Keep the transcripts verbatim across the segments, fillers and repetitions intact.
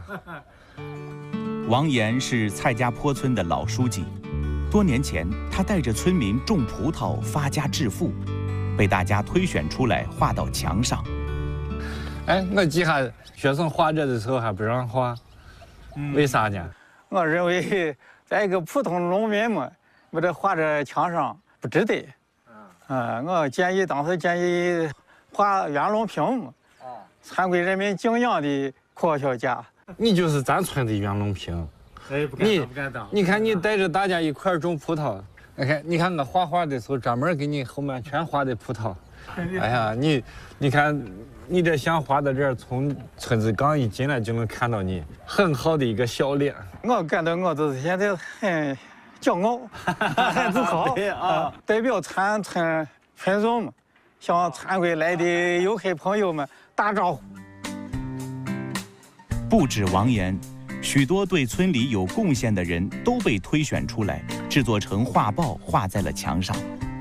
王岩是蔡家坡村的老书记，多年前他带着村民种葡萄发家致富，被大家推选出来画到墙上。 哎，我记下学生画这的时候还不让画，嗯、为啥呢？ 我认为，在一个普通农民嘛，把这画在墙上不值得。嗯、呃，我建议当时建议画袁隆平嘛，参归人民敬仰的科学家。 你就是咱村的袁隆平。 哎，不敢当，不敢当。 你看你带着大家一块种葡萄，你看你看我画画的时候专门给你后面全画的葡萄。哎呀，你你看你这像画到这儿，从村子刚一进来就能看到你很好的一个笑脸。 我感到我就是现在很骄傲，很自豪啊！代表全村群众们向参归来的游客朋友们打招呼。 不止王岩，许多对村里有贡献的人都被推选出来，制作成画报画在了墙上。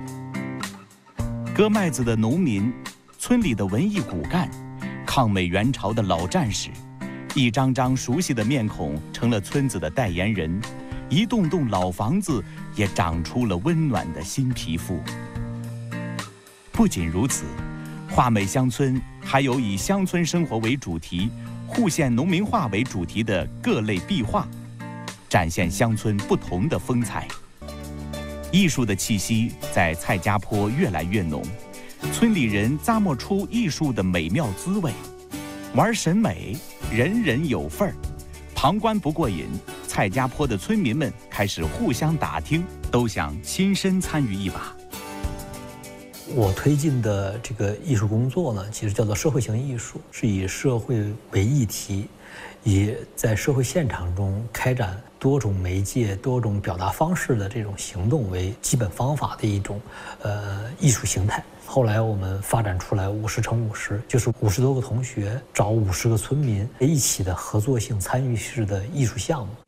割麦子的农民，村里的文艺骨干，抗美援朝的老战士，一张张熟悉的面孔成了村子的代言人，一栋栋老房子也长出了温暖的新皮肤。不仅如此，画美乡村还有以乡村生活为主题、户县农民画为主题的各类壁画，展现乡村不同的风采。艺术的气息在蔡家坡越来越浓，村里人咂摸出艺术的美妙滋味。玩审美，人人有份儿。旁观不过瘾，蔡家坡的村民们开始互相打听，都想亲身参与一把。 我推进的这个艺术工作呢，其实叫做社会型艺术，是以社会为议题，以在社会现场中开展多种媒介、多种表达方式的这种行动为基本方法的一种呃艺术形态。后来我们发展出来五十乘五十，就是五十多个同学找五十个村民一起的合作性参与式的艺术项目。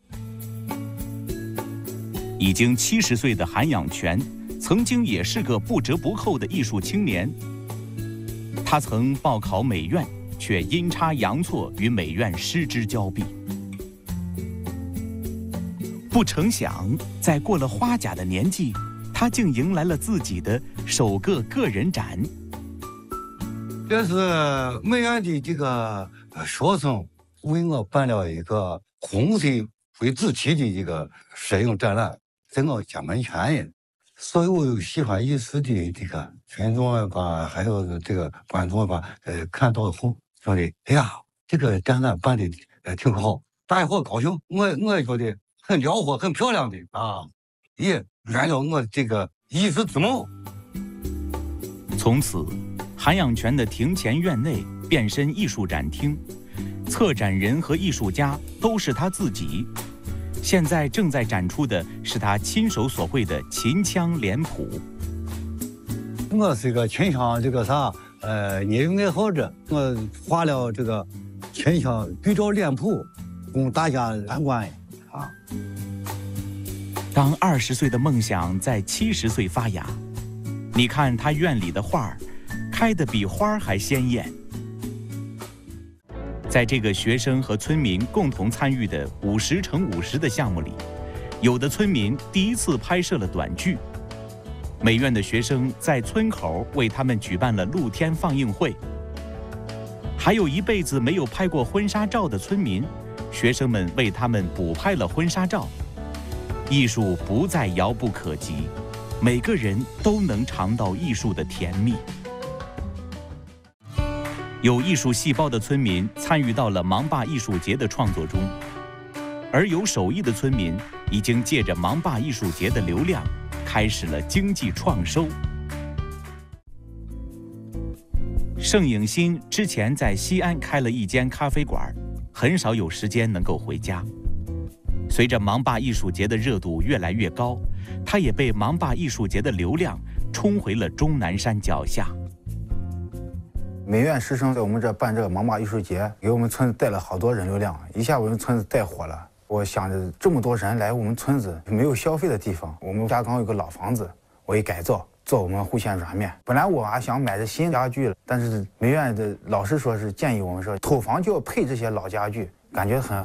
已经七十岁的韩养泉，曾经也是个不折不扣的艺术青年。他曾报考美院，却阴差阳错与美院失之交臂。不成想，在过了花甲的年纪，他竟迎来了自己的首个个人展。 这是美院的这个学生为我办了一个红色为主题的一个摄影展览，在我家门前呀。所有喜欢艺术的这个群众吧，还有这个观众吧，呃，看到后说的，哎呀，这个展览办的呃挺好，大家伙高兴，我我也觉得很辽阔、很漂亮的啊，也圆了我这个艺术之梦。 从此，韩养泉的庭前院内变身艺术展厅，策展人和艺术家都是他自己。现在正在展出的是他亲手所绘的秦腔脸谱。 我是一个秦腔这个啥呃业余爱好者，我画了这个秦腔对照脸谱，供大家参观啊。 当二十岁的梦想在七十岁发芽，你看他院里的花儿，开得比花儿还鲜艳。在这个学生和村民共同参与的五十乘五十的项目里，有的村民第一次拍摄了短剧，美院的学生在村口为他们举办了露天放映会，还有一辈子没有拍过婚纱照的村民，学生们为他们补拍了婚纱照。艺术不再遥不可及，每个人都能尝到艺术的甜蜜。有艺术细胞的村民参与到了芒坝艺术节的创作中，而有手艺的村民已经借着芒坝艺术节的流量，开始了经济创收。盛影新之前在西安开了一间咖啡馆，很少有时间能够回家。随着芒坝艺术节的热度越来越高，他也被芒坝艺术节的流量冲回了终南山脚下。 美院师生在我们这办这个芒坝艺术节，给我们村子带了好多人流量，一下我们村子带火了。我想着这么多人来我们村子，没有消费的地方，我们家刚有个老房子，我一改造，做我们户县软面。本来我还想买这新家具了，但是美院的老师说是建议我们说，头房就要配这些老家具，感觉很